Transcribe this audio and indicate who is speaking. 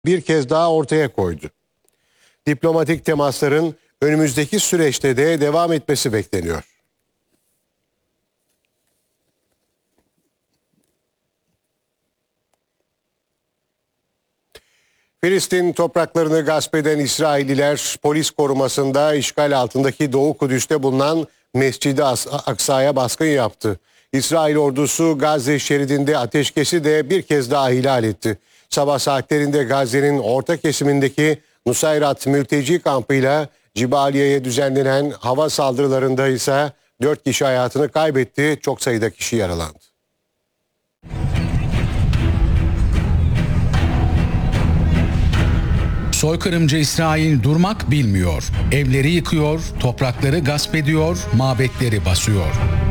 Speaker 1: bir kez daha ortaya koydu. Diplomatik temasların önümüzdeki süreçte de devam etmesi bekleniyor. Filistin topraklarını gasp eden İsrailliler polis korumasında işgal altındaki Doğu Kudüs'te bulunan Mescid-i Aksa'ya baskın yaptı. İsrail ordusu Gazze şeridinde ateşkesi de bir kez daha ihlal etti. Sabah saatlerinde Gazze'nin orta kesimindeki Nusayrat mülteci kampıyla Cibaliye'ye düzenlenen hava saldırılarında ise 4 kişi hayatını kaybetti, çok sayıda kişi yaralandı.
Speaker 2: Soykırımcı İsrail durmak bilmiyor. Evleri yıkıyor, toprakları gasp ediyor, mabetleri basıyor.